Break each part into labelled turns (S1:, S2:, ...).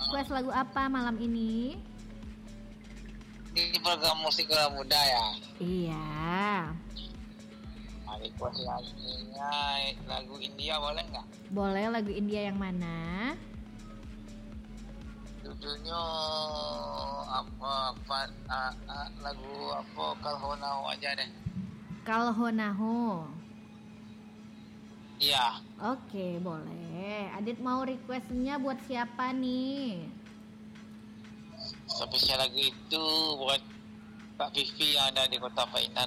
S1: request lagu apa malam ini?
S2: Ini program musik orang muda ya.
S1: Iya.
S2: Request lagunya lagu India boleh nggak?
S1: Boleh, lagu India yang mana?
S2: Judulnya apa lagu apa Kalho Naho aja deh.
S1: Kalho Naho.
S2: Iya.
S1: Oke, boleh. Adit mau requestnya buat siapa nih?
S2: Spesial lagu itu buat Kak Vivi yang ada di Kota Painan.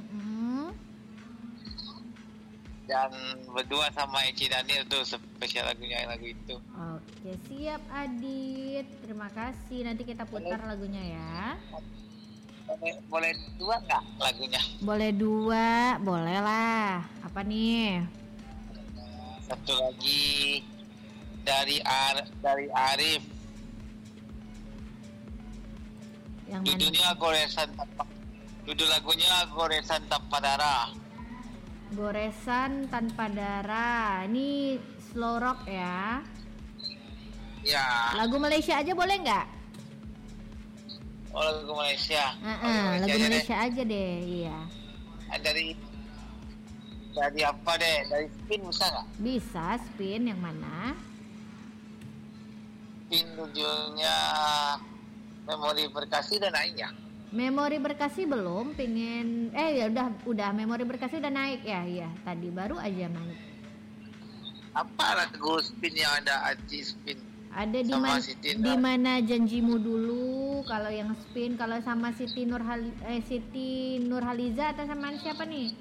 S2: Dan berdua sama Eci Daniel tuh spesial lagunya lagu itu.
S1: Oke, siap Adit. Terima kasih. Nanti kita putar lagunya ya.
S2: Boleh dua nggak lagunya?
S1: Boleh dua, boleh lah. Apa nih?
S2: Satu lagi dari Arif.
S1: Yang
S2: Judulnya Goresan Tanpa. Judul lagunya Goresan Tanpa Darah.
S1: Goresan Tanpa Darah. Ini slow rock ya.
S2: Ya.
S1: Lagu Malaysia aja boleh nggak?
S2: Oh, lagu Malaysia.
S1: Lagu Malaysia aja deh. Iya.
S2: Dari apa deh? Dari Spin bisa nggak?
S1: Bisa. Spin yang mana?
S2: Spin judulnya Memori Berkasih dan naiknya.
S1: Memori Berkasih belum, pengen ya udah Memori Berkasih udah naik ya, iya. Tadi baru aja naik.
S2: Apa lagu Spin yang ada Aji Spin?
S1: Ada di mana janjimu dulu, kalau yang Spin, kalau sama Siti Nurhaliza atau sama siapa nih?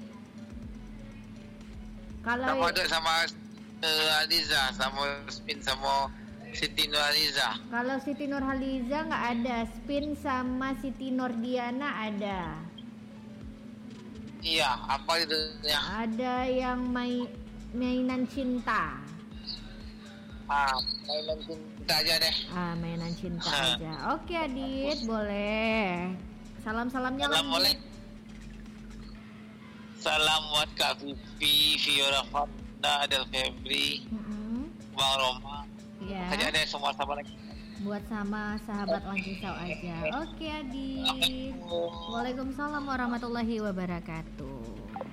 S1: Kalau
S2: sama Aliza, sama Spin sama Siti Nurhaliza.
S1: Kalau Siti Nurhaliza nggak ada, Spin sama Siti Nordiana ada.
S2: Iya, apa itu ya?
S1: Ada yang mainan cinta.
S2: Mainan cinta aja deh.
S1: Mainan cinta aja. Oke Adit, boleh. Salam-salamnya lagi.
S2: Boleh. Salam buat Kak Vivi, Fiora Fanda, Adel Febri, Bang Roma.
S1: Ya.
S2: Aja deh semua sahabat lagi.
S1: Buat sama sahabat Langsisau aja. Oke Adit. Waalaikumsalam warahmatullahi wabarakatuh.